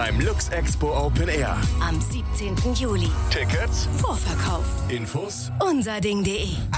beim Lux Expo Open Air. Am 17. Juli. Tickets, Vorverkauf. Infos Unserding.de